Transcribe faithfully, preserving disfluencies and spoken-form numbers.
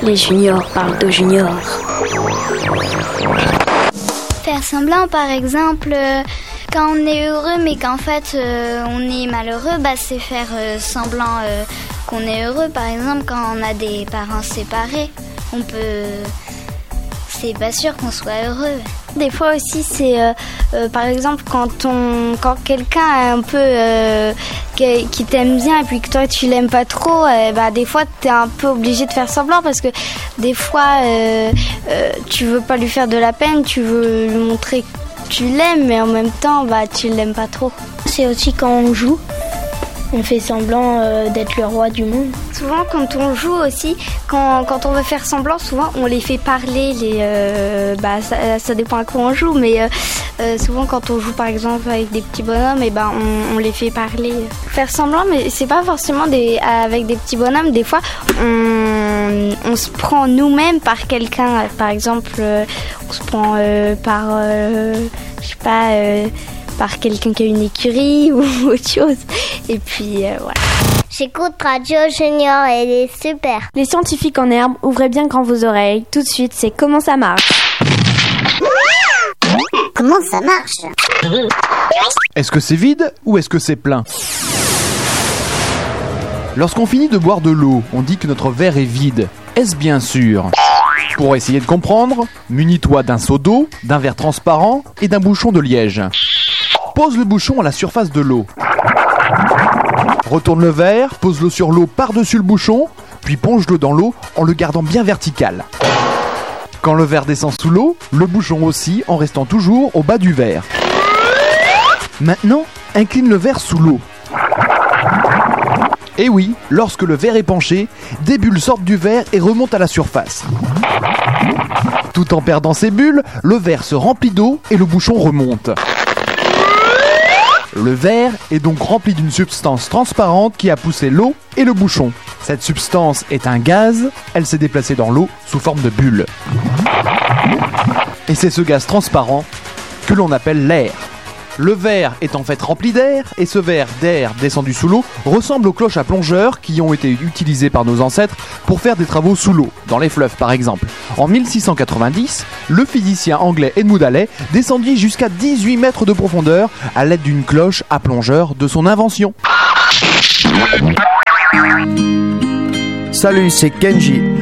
Les juniors parlent de juniors. Faire semblant, par exemple, euh, quand on est heureux mais qu'en fait euh, on est malheureux, bah, c'est faire euh, semblant euh, qu'on est heureux. Par exemple, quand on a des parents séparés, on peut... c'est pas sûr qu'on soit heureux. Des fois aussi, c'est euh, euh, par exemple quand on, quand quelqu'un est un peu euh, qui, qui t'aime bien et puis que toi tu l'aimes pas trop, euh, bah des fois t'es un peu obligé de faire semblant parce que des fois euh, euh, tu veux pas lui faire de la peine, tu veux lui montrer que tu l'aimes, mais en même temps bah tu l'aimes pas trop. C'est aussi quand on joue. On fait semblant euh, d'être le roi du monde. Souvent, quand on joue aussi, quand, quand on veut faire semblant, souvent on les fait parler. Les, euh, bah, ça, ça dépend à quoi on joue, mais euh, euh, souvent quand on joue par exemple avec des petits bonhommes, et ben on, on les fait parler. Faire semblant, mais c'est pas forcément des, avec des petits bonhommes. Des fois, on, on se prend nous-mêmes par quelqu'un. Par exemple, euh, on se prend euh, par, euh, je sais pas. Euh, par quelqu'un qui a une écurie ou autre chose. Et puis euh, voilà. J'écoute Radio Junior, elle est super. Les scientifiques en herbe, ouvrez bien grand vos oreilles. Tout de suite, c'est Comment ça marche. Comment ça marche? Est-ce que c'est vide ou est-ce que c'est plein? Lorsqu'on finit de boire de l'eau, on dit que notre verre est vide. Est-ce bien sûr? Pour essayer de comprendre, munis-toi d'un seau d'eau, d'un verre transparent et d'un bouchon de liège. Pose le bouchon à la surface de l'eau. Retourne le verre, pose l'eau sur l'eau par-dessus le bouchon, puis plonge-le dans l'eau en le gardant bien vertical. Quand le verre descend sous l'eau, le bouchon aussi en restant toujours au bas du verre. Maintenant, incline le verre sous l'eau. Et oui, lorsque le verre est penché, des bulles sortent du verre et remontent à la surface. Tout en perdant ses bulles, le verre se remplit d'eau et le bouchon remonte. Le verre est donc rempli d'une substance transparente qui a poussé l'eau et le bouchon. Cette substance est un gaz, elle s'est déplacée dans l'eau sous forme de bulles. Et c'est ce gaz transparent que l'on appelle l'air. Le verre est en fait rempli d'air, et ce verre d'air descendu sous l'eau ressemble aux cloches à plongeurs qui ont été utilisées par nos ancêtres pour faire des travaux sous l'eau, dans les fleuves par exemple. En mille six cent quatre-vingt-dix, le physicien anglais Edmund Halley descendit jusqu'à dix-huit mètres de profondeur à l'aide d'une cloche à plongeurs de son invention. Salut, c'est Kenji.